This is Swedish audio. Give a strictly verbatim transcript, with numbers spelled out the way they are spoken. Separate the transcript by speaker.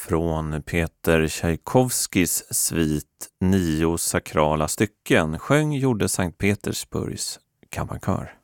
Speaker 1: från Peter Tchaikovskys svit Nio sakrala stycken sjöng gjorde Sankt Petersburgs kammarkör.